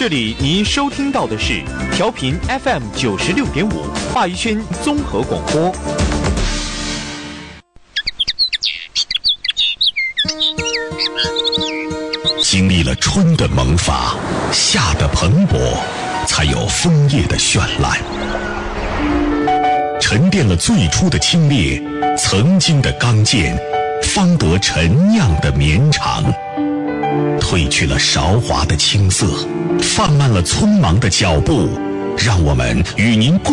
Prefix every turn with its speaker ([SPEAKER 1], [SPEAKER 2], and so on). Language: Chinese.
[SPEAKER 1] 这里您收听到的是调频 FM 96.5话语圈综合广播。
[SPEAKER 2] 经历了春的萌发，夏的蓬勃，才有枫叶的绚烂。沉淀了最初的清冽，曾经的刚健，方得陈酿的绵长。褪去了韶华的青涩，放慢了匆忙的脚步，让我们与您